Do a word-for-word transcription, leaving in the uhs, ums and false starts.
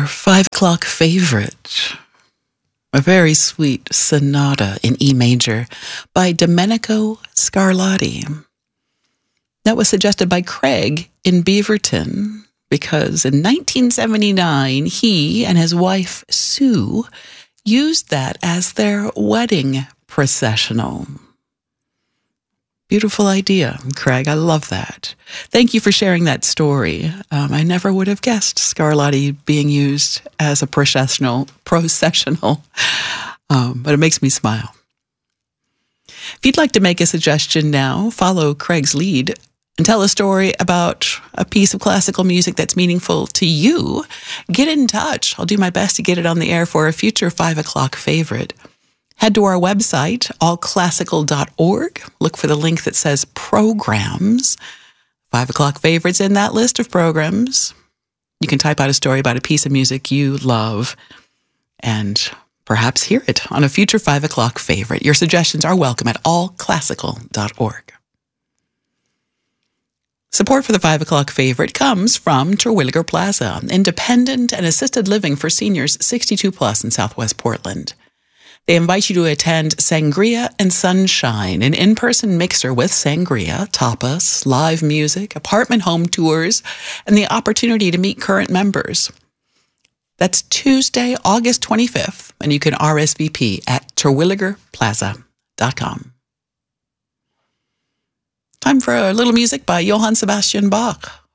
five o'clock favorite, a very sweet sonata in E major by Domenico Scarlatti. That was suggested by Craig in Beaverton because in nineteen seventy-nine, he and his wife, Sue, used that as their wedding processional. Beautiful idea, Craig. I love that. Thank you for sharing that story. Um, I never would have guessed Scarlatti being used as a processional, processional, um, but it makes me smile. If you'd like to make a suggestion now, follow Craig's lead and tell a story about a piece of classical music that's meaningful to you, get in touch. I'll do my best to get it on the air for a future five o'clock favorite. Head to our website, all classical dot org. Look for the link that says programs. Five o'clock favorites in that list of programs. You can type out a story about a piece of music you love and perhaps hear it on a future five o'clock favorite. Your suggestions are welcome at all classical dot org. Support for the five o'clock favorite comes from Terwilliger Plaza, independent and assisted living for seniors sixty-two plus in Southwest Portland. They invite you to attend Sangria and Sunshine, an in-person mixer with sangria, tapas, live music, apartment home tours, and the opportunity to meet current members. That's Tuesday, August twenty-fifth, and you can R S V P at terwilliger plaza dot com. Time for a little music by Johann Sebastian Bach.